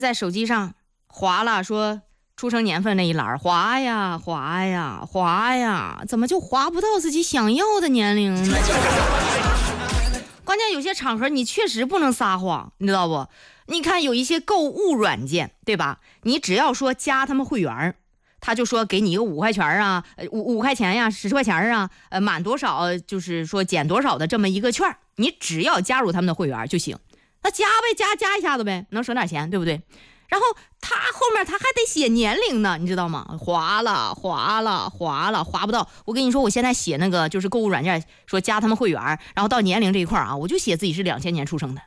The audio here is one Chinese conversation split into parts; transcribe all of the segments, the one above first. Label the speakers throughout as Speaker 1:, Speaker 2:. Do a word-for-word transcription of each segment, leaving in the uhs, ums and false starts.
Speaker 1: 在手机上划了，说出生年份那一栏，划呀划呀划呀，怎么就划不到自己想要的年龄呢？关键有些场合你确实不能撒谎，你知道不？你看有一些购物软件，对吧？你只要说加他们会员，他就说给你一个五块钱啊，五五块钱呀，十块钱啊，呃，满多少就是说减多少的这么一个券，你只要加入他们的会员就行。那加呗，加加一下子呗，能省点钱，对不对？然后他后面他还得写年龄呢，你知道吗？划了划了划了，划不到。我跟你说，我现在写那个就是购物软件，说加他们会员，然后到年龄这一块啊，我就写自己是两千年出生的。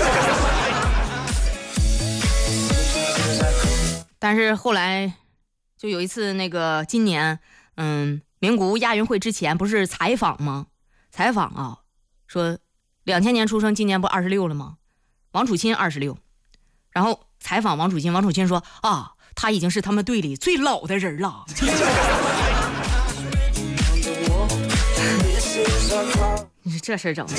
Speaker 1: 但是后来就有一次，那个今年，嗯，名古屋亚运会之前不是采访吗？采访啊，说两千年出生，今年不二十六了吗？王楚钦二十六，然后。采访王楚钦，王楚钦说啊，他已经是他们队里最老的人了。你说这事儿整的。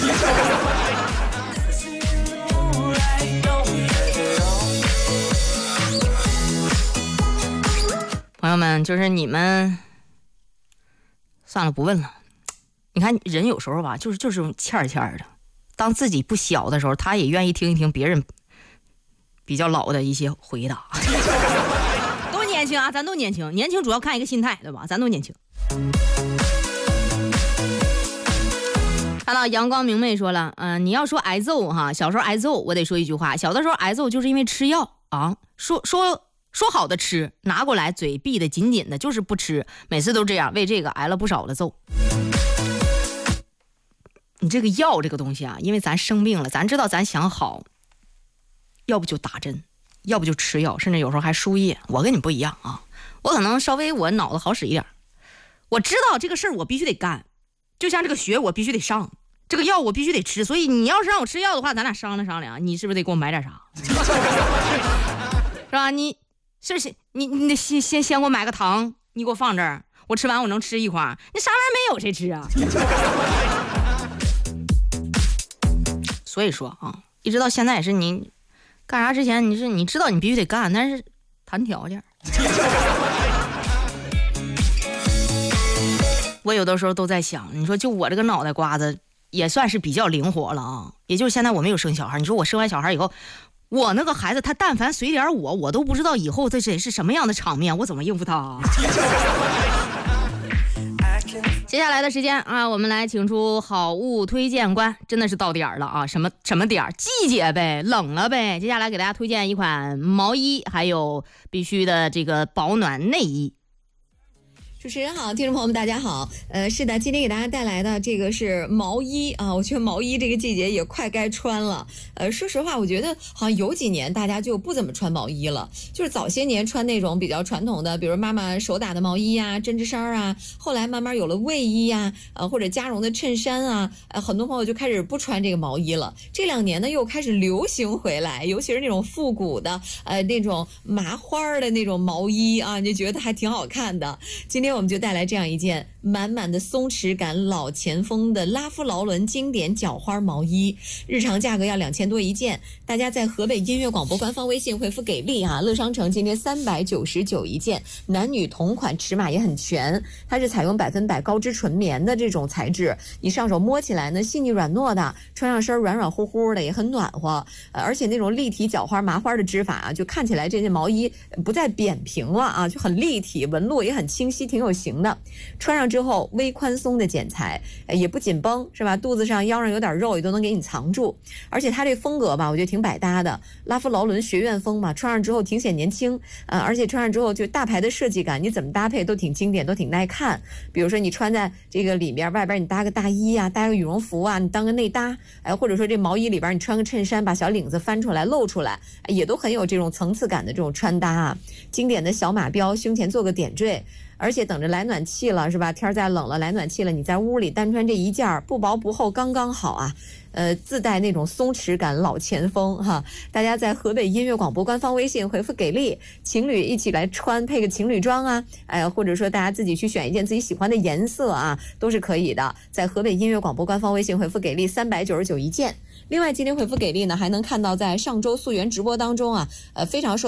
Speaker 1: 朋友们，就是你们，算了，不问了。你看人有时候吧，就是就是欠儿欠儿的。当自己不小的时候，他也愿意听一听别人。比较老的一些回答。都年轻啊，咱都年轻，年轻主要看一个心态，对吧？咱都年轻。看到阳光明媚说了，嗯、呃，你要说挨揍哈，小时候挨揍，我得说一句话，小的时候挨揍就是因为吃药啊，说说说好的吃，拿过来嘴闭得紧紧的，就是不吃，每次都这样，为这个挨了不少的揍。你这个药这个东西啊，因为咱生病了，咱知道咱想好。要不就打针，要不就吃药，甚至有时候还输液。我跟你不一样啊，我可能稍微我脑子好使一点，我知道这个事儿我必须得干，就像这个学我必须得上，这个药我必须得吃。所以你要是让我吃药的话，咱俩商量商量，你是不是得给我买点啥？是吧？你是不是你你得先先先给我买个糖，你给我放这儿，我吃完我能吃一块，你啥玩意儿没有谁吃啊？所以说啊，一直到现在也是你。干啥之前你是你知道你必须得干，但是谈条件。我有的时候都在想，你说就我这个脑袋瓜子也算是比较灵活了啊，也就是现在我没有生小孩，你说我生完小孩以后，我那个孩子他但凡随点我，我都不知道以后这是什么样的场面，我怎么应付他啊？接下来的时间啊，我们来请出好物推荐官，真的是到点儿了啊！什么什么点儿？季节呗，冷了呗。接下来给大家推荐一款毛衣，还有必须的这个保暖内衣。
Speaker 2: 主持人好，听众朋友们大家好。呃，是的，今天给大家带来的这个是毛衣啊，我觉得毛衣这个季节也快该穿了。呃，说实话，我觉得好像有几年大家就不怎么穿毛衣了，就是早些年穿那种比较传统的，比如妈妈手打的毛衣呀、针织衫啊，后来慢慢有了卫衣呀，呃或者加绒的衬衫啊，呃很多朋友就开始不穿这个毛衣了。这两年呢又开始流行回来，尤其是那种复古的，呃那种麻花的那种毛衣啊，你就觉得还挺好看的。今天我们就带来这样一件满满的松弛感老前锋的拉夫劳伦经典角花毛衣，日常价格要两千多一件，大家在河北音乐广播官方微信回复给力啊，乐商城今天三百九十九一件，男女同款，尺码也很全，它是采用百分百高织纯棉的这种材质，你上手摸起来呢细腻软糯的，穿上身软软乎乎的，也很暖和，呃、而且那种立体角花麻花的织法啊，就看起来这件毛衣不再扁平了啊，就很立体，纹路也很清晰，挺有型的。穿上之后微宽松的剪裁，也不紧绷，是吧？肚子上腰上有点肉也都能给你藏住，而且它这风格吧我觉得挺百搭的，拉夫劳伦学院风嘛，穿上之后挺显年轻，呃，而且穿上之后就大牌的设计感，你怎么搭配都挺经典，都挺耐看。比如说你穿在这个里边，外边你搭个大衣啊，搭个羽绒服啊，你当个内搭，哎，或者说这毛衣里边你穿个衬衫，把小领子翻出来露出来，也都很有这种层次感的这种穿搭啊。经典的小马标，胸前做个点缀，而且等着来暖气了，是吧？天再冷了，来暖气了，你在屋里单穿这一件，不薄不厚，刚刚好啊。呃，自带那种松弛感，老前锋哈。大家在河北音乐广播官方微信回复给力，情侣一起来穿，配个情侣装啊，哎，或者说大家自己去选一件自己喜欢的颜色啊，都是可以的。在河北音乐广播官方微信回复给力，三百九十九一件。 另外，今天回复给力呢，还能看到在上周溯源直播当中啊，呃，非常受